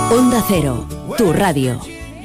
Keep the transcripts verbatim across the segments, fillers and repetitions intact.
Onda Cero, tu radio.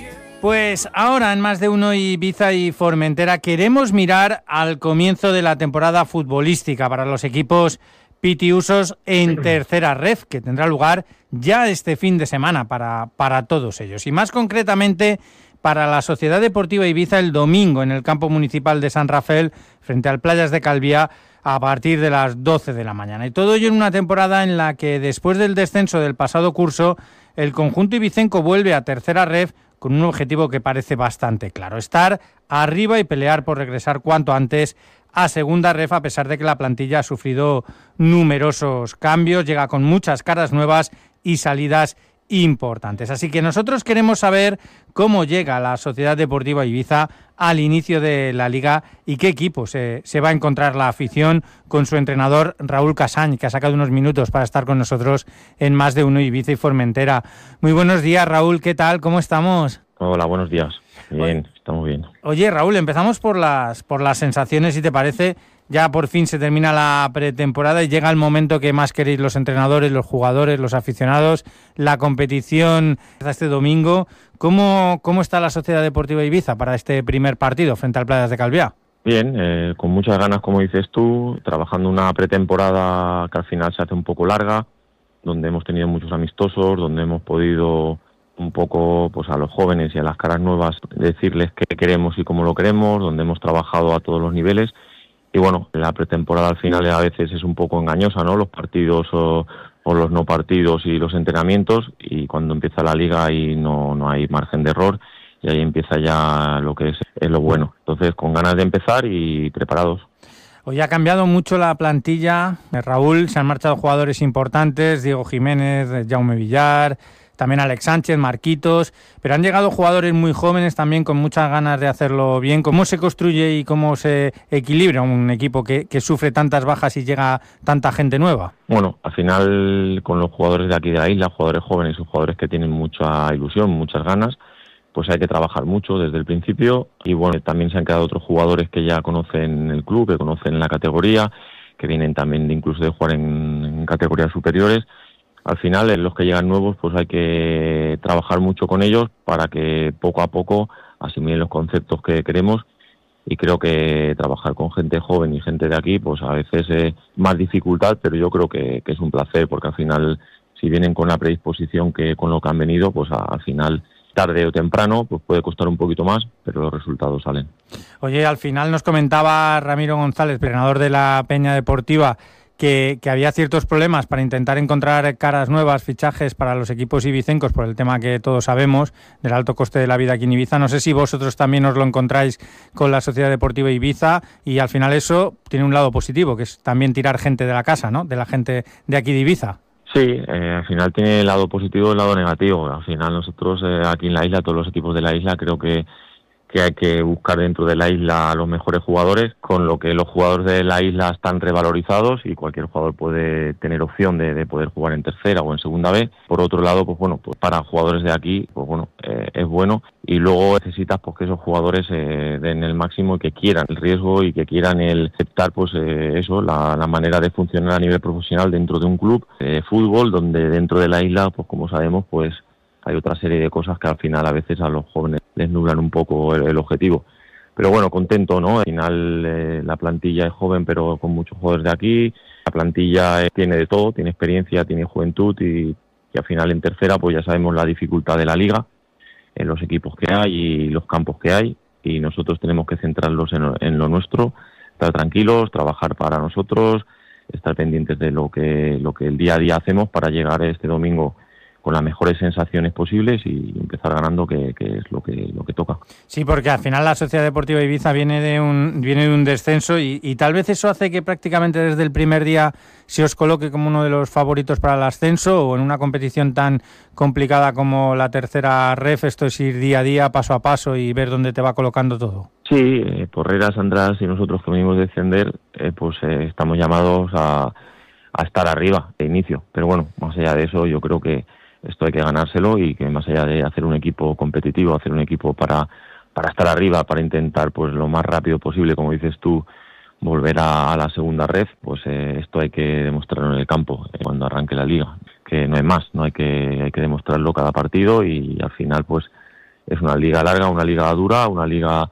Pues ahora en Más de Uno Ibiza y Formentera queremos mirar al comienzo de la temporada futbolística para los equipos pitiusos en tercera ref, que tendrá lugar ya este fin de semana para, para todos ellos. Y más concretamente para la Sociedad Deportiva Ibiza el domingo en el campo municipal de San Rafael frente al Playas de Calviá a partir de las doce de la mañana. Y todo ello en una temporada en la que después del descenso del pasado curso el conjunto ibicenco vuelve a tercera ref con un objetivo que parece bastante claro: estar arriba y pelear por regresar cuanto antes a segunda ref, a pesar de que la plantilla ha sufrido numerosos cambios, llega con muchas caras nuevas y salidas importantes. Así que nosotros queremos saber cómo llega la Sociedad Deportiva Ibiza al inicio de la Liga y qué equipo se, se va a encontrar la afición con su entrenador Raúl Casañ, que ha sacado unos minutos para estar con nosotros en Más de Uno Ibiza y Formentera. Muy buenos días, Raúl, ¿qué tal? ¿Cómo estamos? Hola, buenos días. Bien, estamos bien. Oye, Raúl, empezamos por las, por las sensaciones, si te parece. Ya por fin se termina la pretemporada y llega el momento que más queréis los entrenadores, los jugadores, los aficionados. La competición hasta este domingo. ¿Cómo, cómo está la Sociedad Deportiva Ibiza para este primer partido frente al Playas de Calviá? Bien, eh, con muchas ganas, como dices tú, trabajando una pretemporada que al final se hace un poco larga, donde hemos tenido muchos amistosos, donde hemos podido un poco pues a los jóvenes y a las caras nuevas decirles qué queremos y cómo lo queremos, donde hemos trabajado a todos los niveles. Y bueno, la pretemporada al final a veces es un poco engañosa, ¿no? Los partidos o, o los no partidos y los entrenamientos, y cuando empieza la liga ahí no, no hay margen de error y ahí empieza ya lo que es, es lo bueno. Entonces, con ganas de empezar y preparados. Hoy ha cambiado mucho la plantilla, Raúl, se han marchado jugadores importantes, Diego Jiménez, Jaume Villar, también Alex Sánchez, Marquitos, pero han llegado jugadores muy jóvenes también con muchas ganas de hacerlo bien. ¿Cómo se construye y cómo se equilibra un equipo que, que sufre tantas bajas y llega tanta gente nueva? Bueno, al final con los jugadores de aquí de la isla, jugadores jóvenes y jugadores que tienen mucha ilusión, muchas ganas, pues hay que trabajar mucho desde el principio. Y bueno, también se han quedado otros jugadores que ya conocen el club, que conocen la categoría, que vienen también de incluso de jugar en, en categorías superiores. Al final, en los que llegan nuevos, pues hay que trabajar mucho con ellos para que poco a poco asimilen los conceptos que queremos, y creo que trabajar con gente joven y gente de aquí, pues a veces es más dificultad, pero yo creo que, que es un placer, porque al final, si vienen con la predisposición que con lo que han venido, pues a, al final, tarde o temprano, pues puede costar un poquito más, pero los resultados salen. Oye, al final nos comentaba Ramiro González, entrenador de la Peña Deportiva, Que, que había ciertos problemas para intentar encontrar caras nuevas, fichajes para los equipos ibicencos por el tema que todos sabemos del alto coste de la vida aquí en Ibiza. No sé si vosotros también os lo encontráis con la Sociedad Deportiva Ibiza, y al final eso tiene un lado positivo, que es también tirar gente de la casa, ¿no? De la gente de aquí de Ibiza. Sí, eh, al final tiene el lado positivo y el lado negativo. Al final nosotros eh, aquí en la isla, todos los equipos de la isla, creo que que hay que buscar dentro de la isla a los mejores jugadores, con lo que los jugadores de la isla están revalorizados y cualquier jugador puede tener opción de, de poder jugar en tercera o en segunda B. Por otro lado, pues bueno, pues para jugadores de aquí, pues bueno, eh, es bueno, y luego necesitas pues que esos jugadores eh, den el máximo y que quieran el riesgo y que quieran el aceptar pues eh, eso, la, la manera de funcionar a nivel profesional dentro de un club de fútbol, donde dentro de la isla, pues como sabemos, pues hay otra serie de cosas que al final a veces a los jóvenes les nublan un poco el, el objetivo. Pero bueno, contento, ¿no? Al final eh, la plantilla es joven, pero con muchos jugadores de aquí. La plantilla eh, tiene de todo, tiene experiencia, tiene juventud, y, y al final en tercera pues ya sabemos la dificultad de la liga, en los equipos que hay y los campos que hay, y nosotros tenemos que centrarlos en, en lo nuestro, estar tranquilos, trabajar para nosotros, estar pendientes de lo que, lo que el día a día hacemos para llegar este domingo con las mejores sensaciones posibles y empezar ganando, que, que es lo que lo que toca. Sí, porque al final la Sociedad Deportiva Ibiza viene de un viene de un descenso y, y tal vez eso hace que prácticamente desde el primer día se os coloque como uno de los favoritos para el ascenso, o en una competición tan complicada como la tercera ref, esto es ir día a día, paso a paso y ver dónde te va colocando todo. Sí, eh, Porreras, András y nosotros que venimos de descender, eh, pues eh, estamos llamados a, a estar arriba de inicio, pero bueno, más allá de eso yo creo que esto hay que ganárselo, y que más allá de hacer un equipo competitivo, hacer un equipo para, para estar arriba, para intentar pues lo más rápido posible, como dices tú, volver a, a la segunda red, pues eh, esto hay que demostrarlo en el campo eh, cuando arranque la liga. que no hay más, no hay que hay que demostrarlo cada partido y al final pues es una liga larga, una liga dura, una liga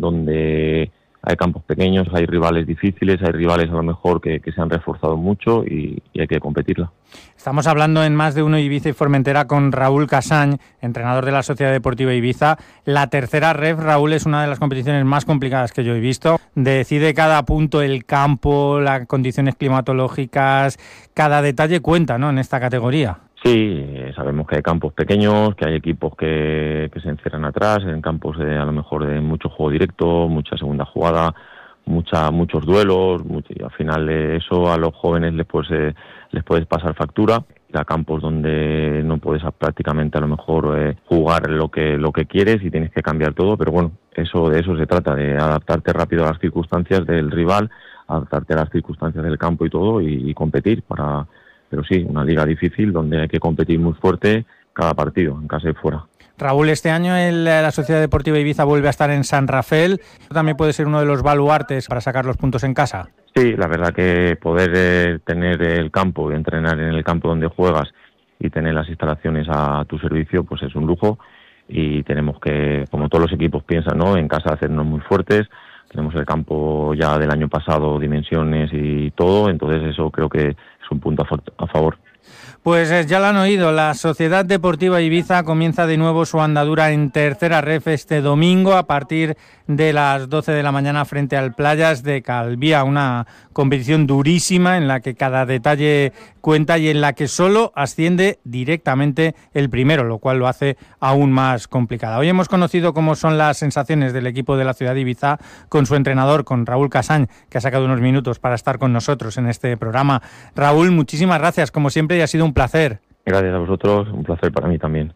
donde hay campos pequeños, hay rivales difíciles, hay rivales a lo mejor que, que se han reforzado mucho y, y hay que competirla. Estamos hablando en Más de Uno Ibiza y Formentera con Raúl Casañ, entrenador de la Sociedad Deportiva Ibiza. La tercera ref, Raúl, es una de las competiciones más complicadas que yo he visto. Decide cada punto el campo, las condiciones climatológicas, cada detalle cuenta, ¿no?, en esta categoría. Sí, sabemos que hay campos pequeños, que hay equipos que, que se encierran atrás, en campos de, a lo mejor de mucho juego directo, mucha segunda jugada, mucha, muchos duelos, mucho, y al final de eso a los jóvenes les puedes, eh, les puedes pasar factura. A campos donde no puedes prácticamente a lo mejor eh, jugar lo que lo que quieres y tienes que cambiar todo, pero bueno, eso de eso se trata, de adaptarte rápido a las circunstancias del rival, adaptarte a las circunstancias del campo y todo y, y competir para... Pero sí, una liga difícil donde hay que competir muy fuerte cada partido, en casa y fuera. Raúl, este año el, la Sociedad Deportiva Ibiza vuelve a estar en San Rafael. ¿También puede ser uno de los baluartes para sacar los puntos en casa? Sí, la verdad que poder eh, tener el campo y entrenar en el campo donde juegas y tener las instalaciones a tu servicio, pues es un lujo. Y tenemos que, como todos los equipos piensan, ¿no?, en casa hacernos muy fuertes. Tenemos el campo ya del año pasado, dimensiones y todo, entonces eso creo que es un punto a favor. Pues ya lo han oído, la Sociedad Deportiva Ibiza comienza de nuevo su andadura en tercera ref este domingo a partir de las doce de la mañana frente al Playas de Calvía, una competición durísima en la que cada detalle cuenta y en la que solo asciende directamente el primero, lo cual lo hace aún más complicada. Hoy hemos conocido cómo son las sensaciones del equipo de la ciudad de Ibiza con su entrenador, con Raúl Casañ, que ha sacado unos minutos para estar con nosotros en este programa. Raúl, muchísimas gracias, como siempre, y ha sido un placer. Gracias a vosotros, un placer para mí también.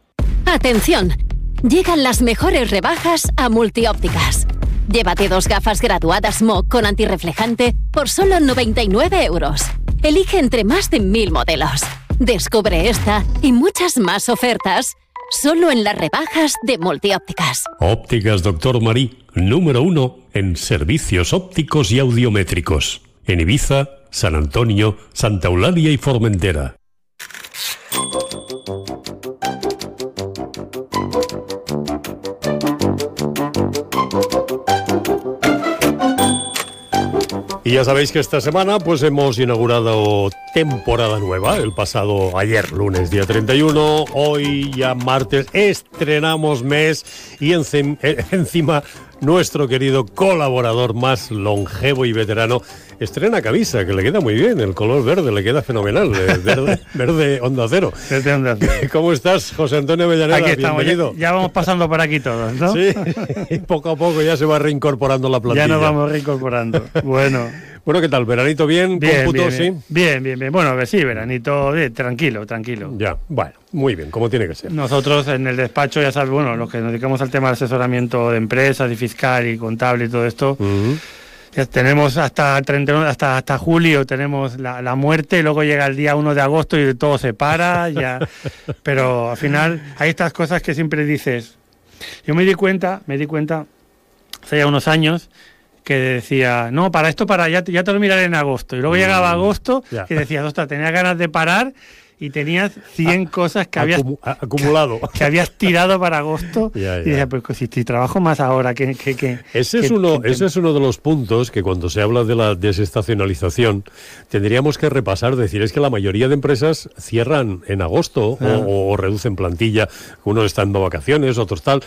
Atención, llegan las mejores rebajas a Multiópticas. Llévate dos gafas graduadas M O con antirreflejante por solo noventa y nueve euros. Elige entre más de mil modelos. Descubre esta y muchas más ofertas solo en las rebajas de Multiópticas. Ópticas Doctor Marí, número uno en servicios ópticos y audiométricos. En Ibiza, San Antonio, Santa Eulalia y Formentera. Y ya sabéis que esta semana pues hemos inaugurado temporada nueva, el pasado ayer, lunes día treinta y uno, hoy ya martes estrenamos mes y encima, encima nuestro querido colaborador más longevo y veterano estrena camisa, que le queda muy bien, el color verde le queda fenomenal, verde, verde Onda Cero. Verde Onda Cero. ¿Cómo estás, José Antonio Avellaneda? Aquí estamos, bienvenido. Ya, ya vamos pasando por aquí todos, ¿no? Sí, y poco a poco ya se va reincorporando la plantilla. Ya nos vamos reincorporando. Bueno. Bueno, ¿qué tal? ¿Veranito bien? Bien, ¿Cómputo, bien, bien, sí? Bien, bien, bien. Bueno, sí, veranito, bien, tranquilo, tranquilo. Ya, bueno, muy bien, como tiene que ser. Nosotros en el despacho, ya sabes, bueno, los que nos dedicamos al tema de asesoramiento de empresas y fiscal y contable y todo esto, uh-huh. ya tenemos hasta treinta y uno, hasta, hasta julio tenemos la, la muerte, y luego llega el día uno de agosto y todo se para, ya. Pero al final hay estas cosas que siempre dices. Yo me di cuenta, me di cuenta hace ya unos años, que decía, no, para esto, para ya, ya te lo miraré en agosto. Y luego llegaba agosto yeah. y decías, ostras, tenías ganas de parar y tenías cien ah, cosas que habías acumulado, que, que habías tirado para agosto. Yeah, yeah. Y decías, pues si, si trabajo más ahora que... que, que ese, que, es uno, que, ese es uno de los puntos que cuando se habla de la desestacionalización tendríamos que repasar, decir, es que la mayoría de empresas cierran en agosto ah. o, o reducen plantilla. Unos están de vacaciones, otros tal...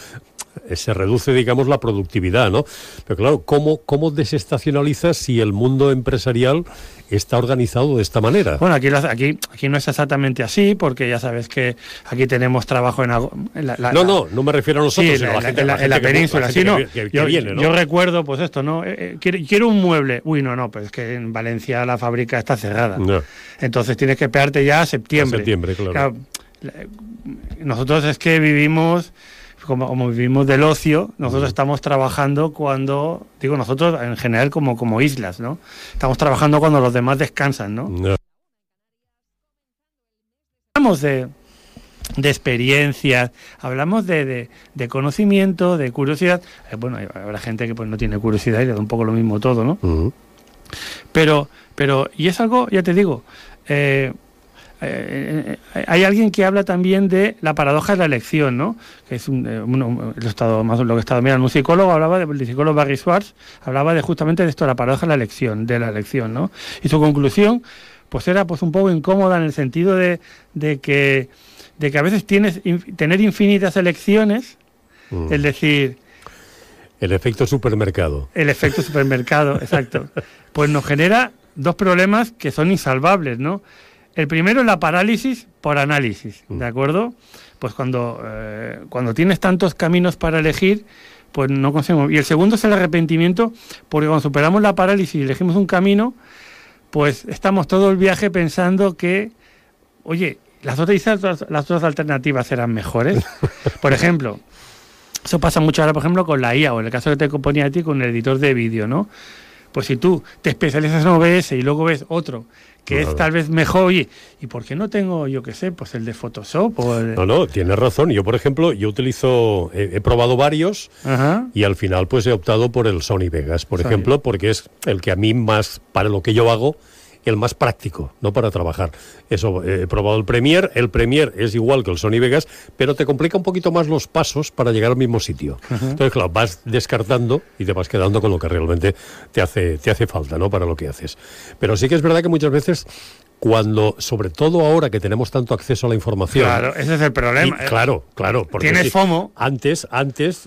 se reduce, digamos, la productividad, ¿no? Pero claro, ¿cómo, cómo desestacionalizas si el mundo empresarial está organizado de esta manera? Bueno, aquí, aquí, aquí no es exactamente así, porque ya sabes que aquí tenemos trabajo en... en la, la, no, no, no me refiero a nosotros, sí, sino la, a la gente, en la, la gente en la que, península, la gente sí, no. Que, que, que yo, viene, ¿no? Yo recuerdo, pues esto, ¿no? Eh, eh, quiero, quiero un mueble. Uy, no, no, pues es que en Valencia la fábrica está cerrada. No. Entonces tienes que esperarte ya a septiembre. A septiembre, claro. claro. Nosotros es que vivimos... Como, como vivimos del ocio, nosotros uh-huh. estamos trabajando cuando, digo nosotros en general como, como islas, ¿no? Estamos trabajando cuando los demás descansan, ¿no? no. Hablamos de, de experiencias, hablamos de, de, de conocimiento, de curiosidad. Eh, bueno, habrá gente que pues no tiene curiosidad y le da un poco lo mismo todo, ¿no? Uh-huh. Pero, pero, y es algo, ya te digo, eh, eh, eh, hay alguien que habla también de la paradoja de la elección, ¿no? Que es un, eh, uno, lo, estado, más, lo que he estado mirando. Un psicólogo hablaba, de, el psicólogo Barry Schwartz, hablaba de justamente de esto, la paradoja de la elección, de la elección, ¿no? Y su conclusión, pues era pues un poco incómoda en el sentido de, de que de que a veces tienes in, tener infinitas elecciones, mm. es decir... El efecto supermercado. El efecto supermercado, exacto. Pues nos genera dos problemas que son insalvables, ¿no? El primero es la parálisis por análisis, ¿de acuerdo? Pues cuando, eh, cuando tienes tantos caminos para elegir, pues no conseguimos. Y el segundo es el arrepentimiento, porque cuando superamos la parálisis y elegimos un camino, pues estamos todo el viaje pensando que, oye, las otras, las otras alternativas eran mejores. Por ejemplo, eso pasa mucho ahora, por ejemplo, con la I A, o en el caso que te ponía a ti con el editor de vídeo, ¿no? Pues si tú te especializas en O B S y luego ves otro que claro. es tal vez mejor, oye, ¿y por qué no tengo, yo qué sé, pues el de Photoshop? O el... No, no, tienes razón. Yo, por ejemplo, yo utilizo, he, he probado varios Ajá. y al final pues he optado por el Sony Vegas, por Sony. ejemplo, porque es el que a mí más, para lo que yo hago, el más práctico, no para trabajar. Eso, he probado el Premiere, el Premiere es igual que el Sony Vegas, pero te complica un poquito más los pasos para llegar al mismo sitio. Uh-huh. Entonces, claro, vas descartando y te vas quedando con lo que realmente te hace, te hace falta, ¿no? Para lo que haces. Pero sí que es verdad que muchas veces, cuando, sobre todo ahora que tenemos tanto acceso a la información... Claro, ese es el problema. Y, claro, claro. Porque tienes si, FOMO. Antes, antes,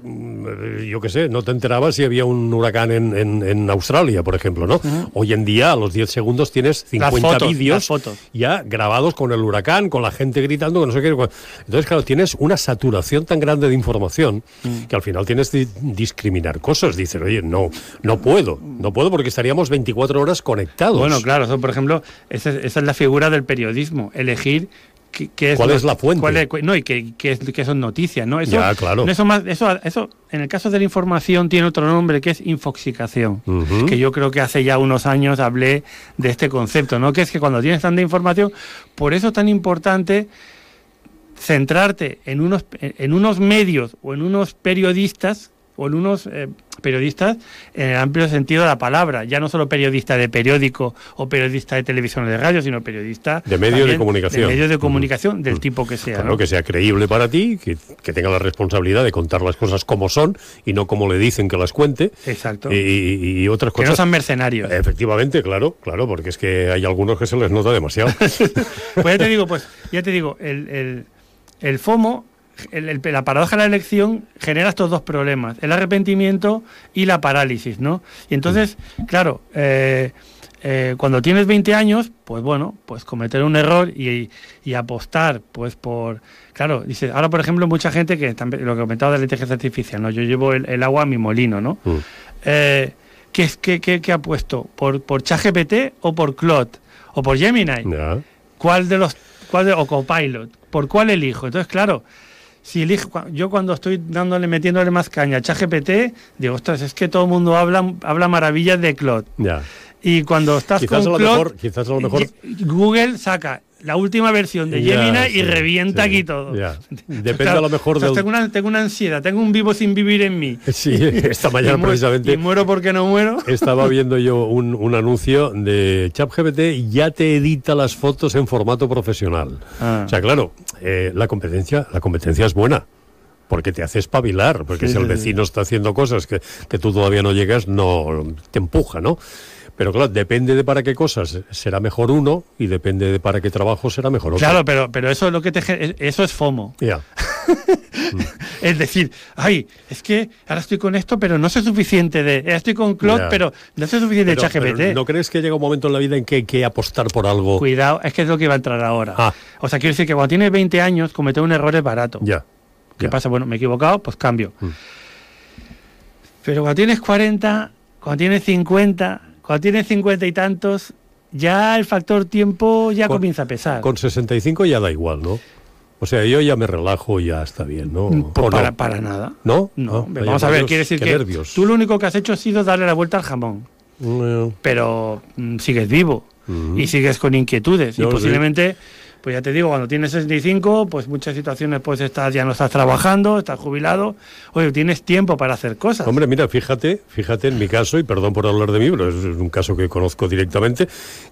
yo qué sé, no te enterabas si había un huracán en, en, en Australia, por ejemplo, ¿no? Uh-huh. Hoy en día, a los diez segundos, tienes cincuenta vídeos ya grabados con el huracán, con la gente gritando, que no sé qué. Entonces, claro, tienes una saturación tan grande de información uh-huh. que al final tienes que discriminar cosas. Dices, oye, no, no puedo, no puedo porque estaríamos veinticuatro horas conectados. Bueno, claro, eso, por ejemplo, esa, esa es la figura del periodismo, elegir qué, qué es cuál lo, es la fuente, cuál es, no y qué, qué, qué son noticias, ¿no? Eso, ya, claro. Eso más, eso, eso, en el caso de la información tiene otro nombre que es infoxicación, uh-huh. que yo creo que hace ya unos años hablé de este concepto, ¿no? Que es que cuando tienes tanta información, por eso es tan importante centrarte en unos, en unos medios o en unos periodistas o en unos eh, periodistas en el amplio sentido de la palabra, ya no solo periodista de periódico o periodista de televisión o de radio, sino periodista de medios de comunicación, de medios de comunicación uh-huh. del uh-huh. tipo que sea. Claro, ¿no? Que sea creíble para ti, que, que tenga la responsabilidad de contar las cosas como son y no como le dicen que las cuente. Exacto. Y, y, y otras que cosas. no sean mercenarios. Efectivamente, claro, claro, porque es que hay algunos que se les nota demasiado. Pues ya te digo, pues, ya te digo, el, el, el FOMO. El, el, la paradoja de la elección genera estos dos problemas, el arrepentimiento y la parálisis, ¿no? Y entonces, claro, eh, eh, cuando tienes veinte años, pues bueno, pues cometer un error y, y apostar, pues por... Claro, dice, ahora por ejemplo mucha gente que, lo que comentaba de la inteligencia artificial, ¿no? Yo llevo el, el agua a mi molino, ¿no? Mm. Eh, ¿qué, qué, qué, ¿Qué apuesto? ¿Por, por ChatGPT o por Claude? ¿O por Gemini? Yeah. ¿Cuál de los... cuál de, o Copilot? ¿Por cuál elijo? Entonces, claro... Si elijo, yo cuando estoy dándole, metiéndole más caña a ChatGPT, digo, ostras, es que todo el mundo habla, habla maravillas de Claude. Ya. Y cuando estás quizás con a lo Claude, mejor, quizás a lo mejor... Google saca la última versión de Gemini ya, sí, y revienta sí, aquí todo. Ya. Depende claro, a lo mejor del... Tengo una, tengo una ansiedad, tengo un vivo sin vivir en mí. Sí, esta mañana y precisamente... Y muero porque no muero. Estaba viendo yo un, un anuncio de ChatGPT, ya te edita las fotos en formato profesional. Ah. O sea, claro, eh, la competencia, la competencia es buena. Porque te hace espabilar, porque sí, si el vecino sí. está haciendo cosas que, que tú todavía no llegas, no te empuja, ¿no? Pero claro, depende de para qué cosas será mejor uno y depende de para qué trabajo será mejor otro. Claro, pero, pero eso es lo que te eso es FOMO. Ya. Yeah. Es decir, ay, es que ahora estoy con esto, pero no sé suficiente de... Estoy con Claude, yeah. pero no sé suficiente pero, de ChatGPT. Pero ¿no crees que llega un momento en la vida en que hay que apostar por algo? Cuidado, es que es lo que iba a entrar ahora. Ah. O sea, quiero decir que cuando tienes veinte años, cometer un error es barato. Ya. Yeah. ¿Qué yeah. pasa? Bueno, me he equivocado, pues cambio. Mm. Pero cuando tienes cuarenta, cuando tienes cincuenta, cuando tienes cincuenta y tantos, ya el factor tiempo ya con, comienza a pesar. Con sesenta y cinco ya da igual, ¿no? O sea, yo ya me relajo y ya está bien, ¿no? Pues para, no? para nada. ¿No? No. no Vamos a ver, quiere decir que nervios. Tú lo único que has hecho ha sido darle la vuelta al jamón. No. Pero mm, sigues vivo uh-huh. y sigues con inquietudes. Yo y posiblemente... Sí. Pues ya te digo, cuando tienes sesenta y cinco, pues muchas situaciones pues estás ya no estás trabajando, estás jubilado, oye, tienes tiempo para hacer cosas. Hombre, mira, fíjate, fíjate en mi caso, y perdón por hablar de mí, pero es un caso que conozco directamente,